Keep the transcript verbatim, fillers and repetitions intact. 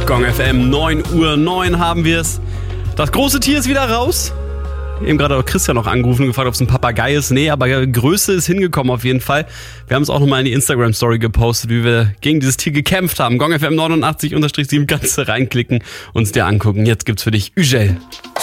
Gong F M, neun Uhr neun haben wir es. Das große Tier ist wieder raus. Eben gerade auch Christian noch angerufen und gefragt, ob es ein Papagei ist. Nee, aber Größe ist hingekommen auf jeden Fall. Wir haben es auch nochmal in die Instagram-Story gepostet, wie wir gegen dieses Tier gekämpft haben. Gong F M neunundachtzig sieben kannst du reinklicken und es dir angucken. Jetzt gibt's für dich Ugel.